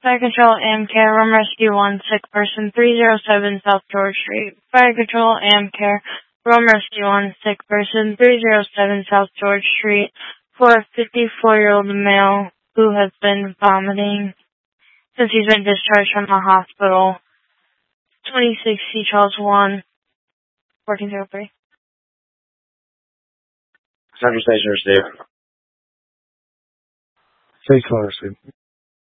Fire Control, AmCare, Room Rescue 1, sick person, 307 South George Street. Fire Control, AmCare, Room Rescue 1, sick person, 307 South George Street, for a 54-year-old male who has been vomiting since he's been discharged from the hospital. 26 C. Charles 1, 1403. Central Station received. 6 received.